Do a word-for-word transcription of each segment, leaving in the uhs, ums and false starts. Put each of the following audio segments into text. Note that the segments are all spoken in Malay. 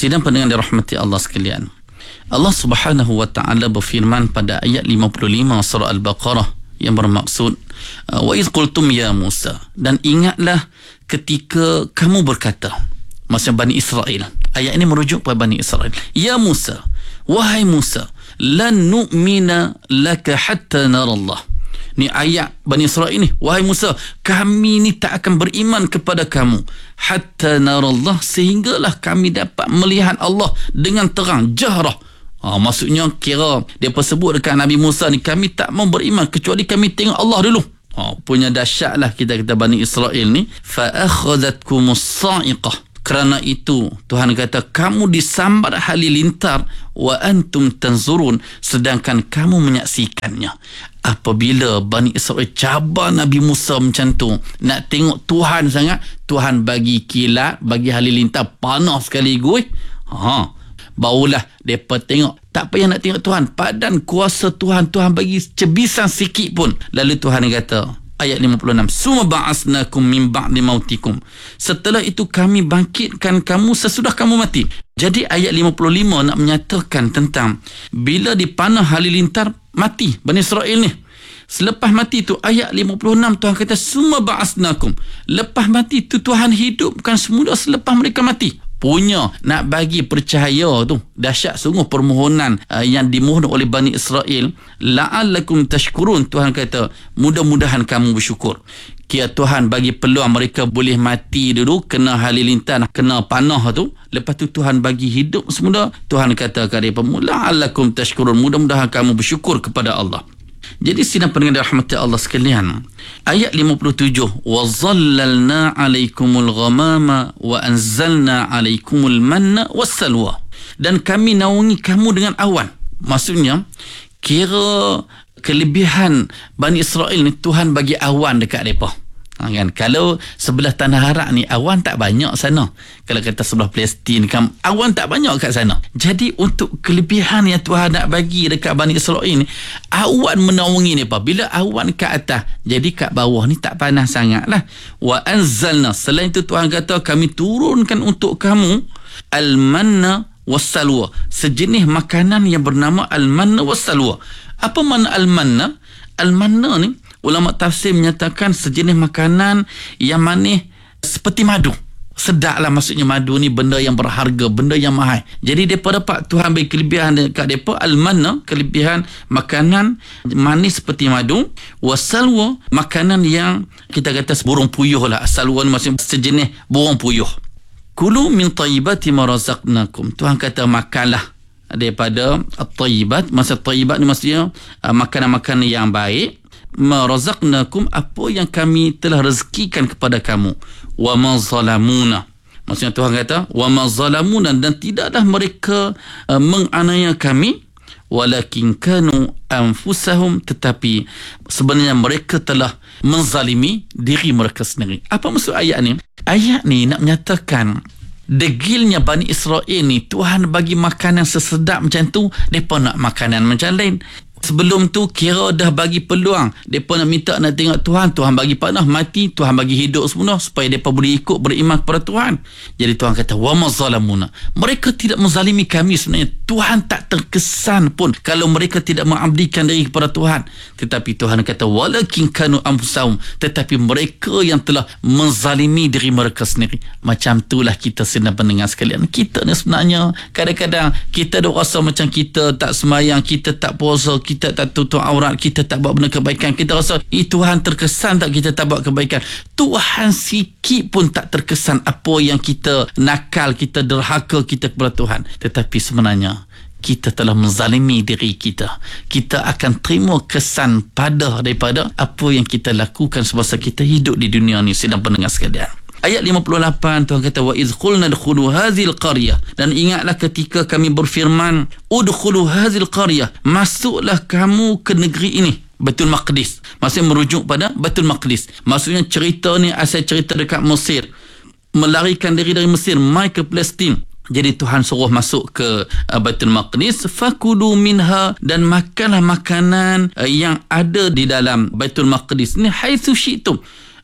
Sidang pendengar dirahmati Allah sekalian, Allah Subhanahu wa taala berfirman pada ayat lima puluh lima surah Al-Baqarah yang bermaksud wa iz qultum ya Musa, dan ingatlah ketika kamu berkata, maksudnya Bani Israel. Ayat ini merujuk pada Bani Israel. Ya Musa, wahai Musa, lan nu'mina laka hatta narallah. Ni ayat Bani Israel ni. Wahai Musa, kami ni tak akan beriman kepada kamu hatta narallah, sehinggalah kami dapat melihat Allah dengan terang, jahrah. Ha, maksudnya kira dia sebut dekat Nabi Musa ni, kami tak mau beriman kecuali kami tengok Allah dulu. Ha, punya dahsyatlah kita kata Bani Israel ni. Fa akhadhatkumus sa'iqah, kerana itu Tuhan kata kamu disambar halilintar wa antum tanzurun, sedangkan kamu menyaksikannya. Apabila Bani Israel cabar Nabi Musa macam tu, nak tengok Tuhan sangat, Tuhan bagi kilat, bagi halilintar panas sekaligus. Ha, barulah mereka tengok. Tak payah nak tengok Tuhan, padan kuasa Tuhan, Tuhan bagi cebisan sikit pun. Lalu Tuhan kata, ayat lima puluh enam, summa ba'asnakum min ba'di mautikum, setelah itu kami bangkitkan kamu sesudah kamu mati. Jadi ayat lima puluh lima nak menyatakan tentang bila dipanah halilintar mati Bani Israel ni. Selepas mati tu ayat lima puluh enam Tuhan kata summa ba'asnakum, lepas mati tu Tuhan hidupkan semula selepas mereka mati. Punya nak bagi percaya tu dahsyat sungguh permohonan uh, yang dimohon oleh Bani Israel, la'allakum tashkurun. Tuhan kata mudah-mudahan kamu bersyukur. Kira Tuhan bagi peluang mereka boleh mati dulu, kena halilintar, kena panah tu, lepas tu Tuhan bagi hidup semula. Tuhan kata kepada mereka, la'allakum tashkurun, mudah-mudahan kamu bersyukur kepada Allah. Jadi sidang pendengar rahmat Allah sekalian, ayat lima puluh tujuh, wa zallalna alaikumul ghamama wa anzalna alaikumul manna wassalwa, dan kami naungi kamu dengan awan. Maksudnya kira kelebihan Bani Israel ni, Tuhan bagi awan dekat mereka. Ha, kan? Kalau sebelah tanah Arak ni awan tak banyak sana. Kalau kata sebelah Palestin kan, awan tak banyak kat sana. Jadi untuk kelebihan yang Tuhan nak bagi dekat Bani Israel ni, awan menaungi ni apa? Bila awan kat atas, jadi kat bawah ni tak panas sangat lah. Wa anzalna, selain itu Tuhan kata kami turunkan untuk kamu al-manna wassalwa, sejenis makanan yang bernama al-manna wassalwa. Apa makna al-manna? Al-manna ni ulama tafsir menyatakan sejenis makanan yang manis seperti madu. Sedap lah, maksudnya madu ni benda yang berharga, benda yang mahal. Jadi mereka dapat Tuhan beri kelebihan dekat mereka, al-manna, kelebihan makanan manis seperti madu, wasalwa, makanan yang kita kata burung puyuh lah. Salwa ni maksudnya sejenis burung puyuh. Kulu min tayyibati ma razaqnakum, Tuhan kata makanlah daripada at-tayyibat. Maksud tayyibat ni maksudnya uh, makanan-makanan yang baik. Ma razaqnakum, apa yang kami telah rezekikan kepada kamu. Wa ma zalamuna, maksudnya Tuhan kata wa ma zalamuna, dan tidaklah mereka uh, menganiaya kami, walakin kanu anfusahum, tetapi sebenarnya mereka telah menzalimi diri mereka sendiri. Apa maksud ayat ni? Ayat ni nak menyatakan degilnya Bani Israel ni, Tuhan bagi makanan sesedap macam tu, mereka nak makanan macam lain. Sebelum tu kira dah bagi peluang, mereka nak minta nak tengok Tuhan, Tuhan bagi panah mati, Tuhan bagi hidup semula supaya mereka boleh ikut beriman kepada Tuhan. Jadi Tuhan kata wa ma zalamuna, mereka tidak menzalimi kami. Sebenarnya Tuhan tak terkesan pun kalau mereka tidak mengabdikan diri kepada Tuhan. Tetapi Tuhan kata walakin kanu anfusahum, tetapi mereka yang telah menzalimi diri mereka sendiri. Macam itulah kita sedang pendengar sekalian. Kita ni sebenarnya kadang-kadang kita dah rasa macam kita tak semayang, kita tak puasa, kita tak tutup aurat, kita tak buat benda kebaikan. Kita rasa, eh Tuhan terkesan tak kita tak buat kebaikan. Tuhan sikit pun tak terkesan apa yang kita nakal, kita derhaka kita kepada Tuhan. Tetapi sebenarnya kita telah menzalimi diri kita. Kita akan terima kesan pada daripada apa yang kita lakukan semasa kita hidup di dunia ni. Sedang pendengar sekalian, ayat lima puluh lapan Tuhan kata wa iz qulna dkhulu hadzal qaryah, dan ingatlah ketika kami berfirman udkhulu hadzal qaryah, masuklah kamu ke negeri ini, Baitul Maqdis. Maksudnya merujuk pada Baitul Maqdis. Maksudnya cerita ni asal cerita dekat Mesir, melarikan diri dari Mesir mai ke Palestin. Jadi Tuhan suruh masuk ke uh, Baitul Maqdis, fakulu minha, dan makanlah makanan uh, yang ada di dalam Baitul Maqdis ni haitsu syi'tum,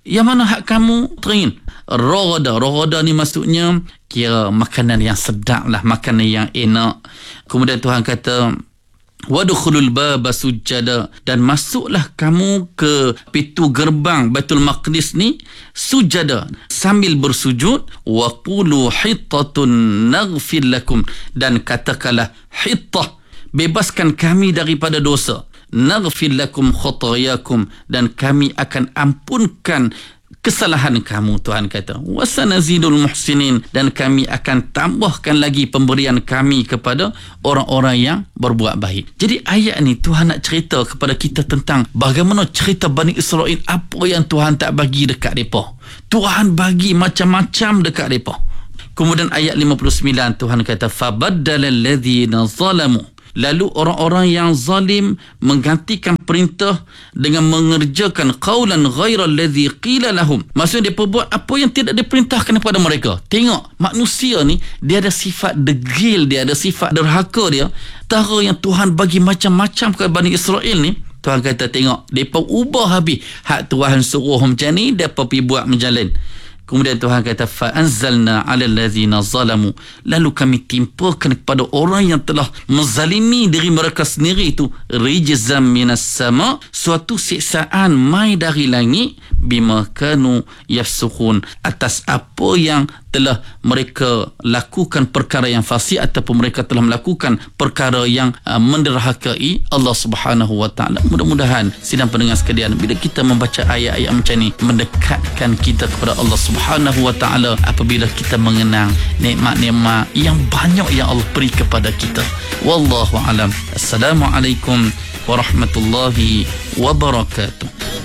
Yang mana hak kamu terin? Roda, roda ni maksudnya kira makanan yang sedap lah, makanan yang enak. Kemudian Tuhan kata wadkhulul baba sujada, dan masuklah kamu ke pintu gerbang Baitul Maqdis ni sujada, sambil bersujud. Wa qulu hittatun naghfir lakum, dan katakanlah hittah, bebaskan kami daripada dosa, naghfir lakum khatayakum, dan kami akan ampunkan kesalahan kamu. Tuhan kata wasanazidul muhsinin, dan kami akan tambahkan lagi pemberian kami kepada orang-orang yang berbuat baik. Jadi ayat ni Tuhan nak cerita kepada kita tentang bagaimana cerita Bani Israel, apa yang Tuhan tak bagi dekat mereka. Tuhan bagi macam-macam dekat mereka. Kemudian ayat lima puluh sembilan Tuhan kata fabaddala alladhina zalamu, lalu orang-orang yang zalim menggantikan perintah dengan mengerjakan qaulan ghaira alladhi qila lahum. Maksudnya dia perbuat apa yang tidak diperintahkan kepada mereka. Tengok manusia ni, dia ada sifat degil, dia ada sifat derhaka dia. Tara yang Tuhan bagi macam-macam kepada Bani Israel ni, Tuhan kata tengok, mereka ubah habis. Hak Tuhan suruh macam ni, mereka pergi buat menjalin. Kemudian Tuhan kata fa'anzalna 'alal ladzina zalamu, lalu kami timpakan kepada orang yang telah menzalimi diri mereka sendiri itu rijzam minas sama, suatu siksaan mai dari langit, bima kanu yafsukun, atas apa yang telah mereka lakukan perkara yang fasik, ataupun mereka telah melakukan perkara yang uh, menderhakai Allah Subhanahu wa taala. Mudah-mudahan sidang pendengar sekalian, bila kita membaca ayat-ayat macam ni, mendekatkan kita kepada Allah Subhanahu wa taala apabila kita mengenang nikmat-nikmat yang banyak yang Allah beri kepada kita. Wallahu alam. Assalamualaikum warahmatullahi wabarakatuh.